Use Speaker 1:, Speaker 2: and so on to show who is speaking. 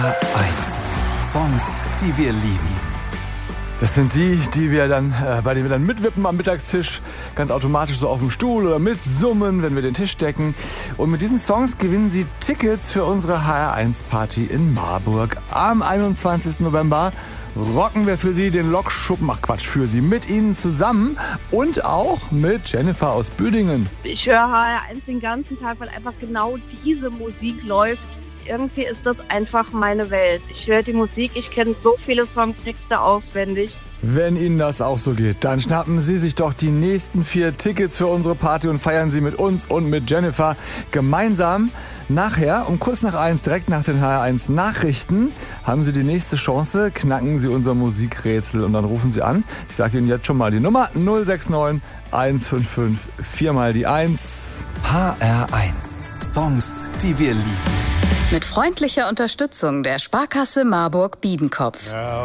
Speaker 1: 1. Songs, die wir lieben.
Speaker 2: Das sind die wir dann, bei denen wir dann mitwippen am Mittagstisch, ganz automatisch so auf dem Stuhl oder mitsummen, wenn wir den Tisch decken. Und mit diesen Songs gewinnen Sie Tickets für unsere HR1-Party in Marburg. Am 21. November rocken wir für Sie den Lokschuppen, für Sie mit Ihnen zusammen und auch mit Jennifer aus Büdingen.
Speaker 3: Ich höre HR1 den ganzen Tag, weil einfach genau diese Musik läuft. Irgendwie ist das einfach meine Welt. Ich höre die Musik, ich kenne so viele Songtexte auswendig.
Speaker 2: Wenn Ihnen das auch so geht, dann schnappen Sie sich doch die nächsten 4 Tickets für unsere Party und feiern Sie mit uns und mit Jennifer gemeinsam. Nachher, um kurz nach 1, direkt nach den HR1 Nachrichten, haben Sie die nächste Chance, knacken Sie unser Musikrätsel und dann rufen Sie an. Ich sage Ihnen jetzt schon mal die Nummer 069 155 4 mal die 1.
Speaker 1: HR1. Songs, die wir lieben.
Speaker 4: Mit freundlicher Unterstützung der Sparkasse Marburg-Biedenkopf.